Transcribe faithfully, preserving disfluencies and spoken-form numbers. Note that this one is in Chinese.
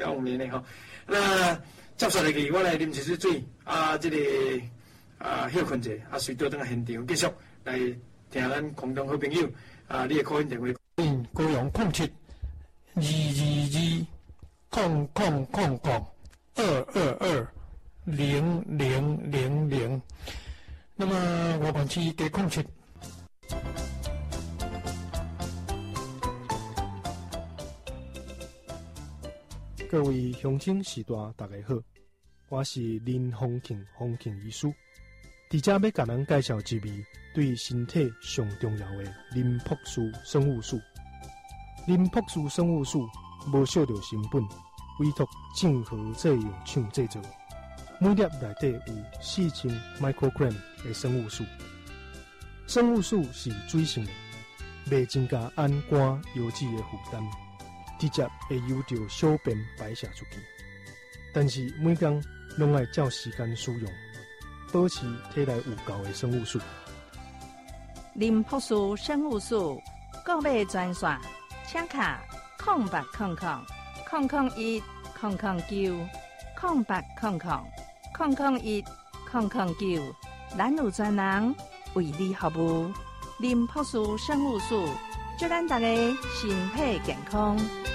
到五年的哈。那接下来去，我来啉一水水啊，这个啊休困者啊，随到等个现场继续来听咱空中好朋友啊，你的口音电话。嗯，高阳空七二二二空空空空二二二零零零零。那么我们去给空七。 各位乡亲士大大家好，我是林丰庆丰庆医师。伫遮要甲咱介绍一味对身体上重要的林朴素生物素。林朴素生物素无少着成本，委托正和制药厂制作，每粒内底有四千 microgram 的生物素。生物素是水性的，袂增加氨酐油脂的负担。直接会由着小便排泄出去，但是每天拢要照时间使用，保持体内有够的生物素。 林朴素生物素购买专线，请卡空八空空空空一空空九空八空空空空一空空九，咱有专人为你服务。林朴素生物素，祝咱大家身体健康。